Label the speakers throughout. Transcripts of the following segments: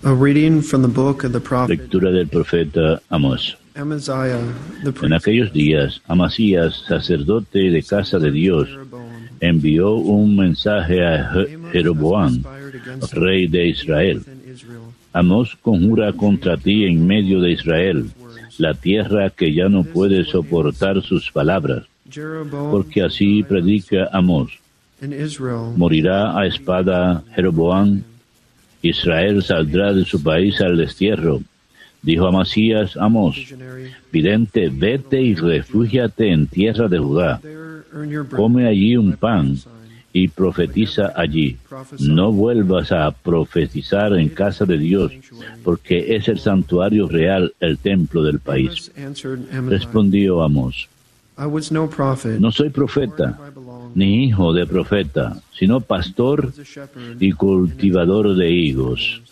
Speaker 1: A reading from the book of the prophet
Speaker 2: Lectura del profeta Amós.
Speaker 1: Amaziah, the
Speaker 2: En
Speaker 1: priest
Speaker 2: aquellos días, Amasías, sacerdote de casa de Dios, envió un mensaje a Jeroboam, rey de Israel. Amós conjura contra ti en medio de Israel, la tierra que ya no puede soportar sus palabras, porque así predica Amós. Morirá a espada Jeroboam, Israel saldrá de su país al destierro. Dijo Amasías a Amós, vidente, vete y refúgiate en tierra de Judá. Come allí un pan y profetiza allí. No vuelvas a profetizar en casa de Dios, porque es el santuario real, el templo del país. Respondió Amós, no soy profeta, ni hijo de profeta, sino pastor y cultivador de higos.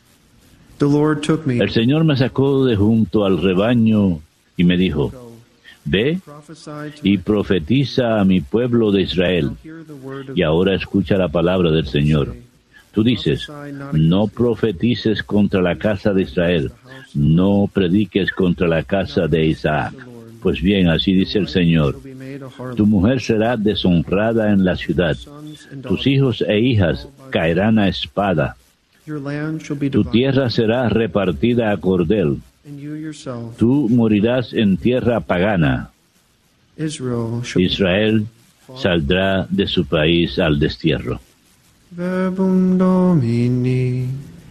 Speaker 2: El Señor me sacó de junto al rebaño y me dijo, ve y profetiza a mi pueblo de Israel. Y ahora escucha la palabra del Señor. Tú dices, no profetices contra la casa de Israel, no prediques contra la casa de Isaac. Pues bien, así dice el Señor, tu mujer será deshonrada en la ciudad, tus hijos e hijas caerán a espada, tu tierra será repartida a cordel, tú morirás en tierra pagana. Israel saldrá de su país al destierro.
Speaker 1: Verbum Domini.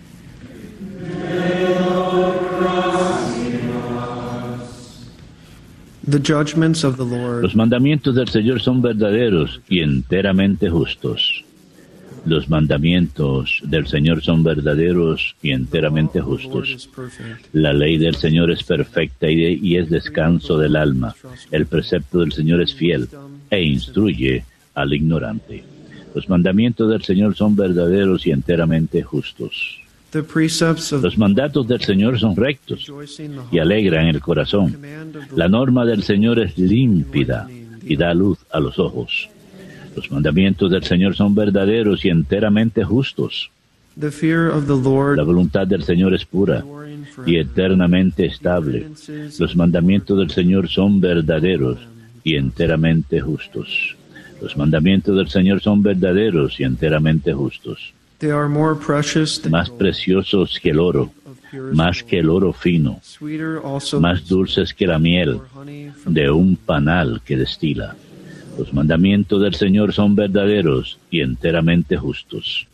Speaker 1: The judgments of the Lord.
Speaker 2: Los mandamientos del Señor son verdaderos y enteramente justos. Los mandamientos del Señor son verdaderos y enteramente justos. La ley del Señor es perfecta y es descanso del alma. El precepto del Señor es fiel e instruye al ignorante. Los mandamientos del Señor son verdaderos y enteramente justos. Los mandatos del Señor son rectos y alegran el corazón. La norma del Señor es límpida y da luz a los ojos. Los mandamientos del Señor son verdaderos y enteramente justos. La voluntad del Señor es pura y eternamente estable. Los mandamientos del Señor son verdaderos y enteramente justos. Los mandamientos del Señor son verdaderos y enteramente justos. Más preciosos que el oro, más que el oro fino, más dulces que la miel de un panal que destila. Los mandamientos del Señor son verdaderos y enteramente justos.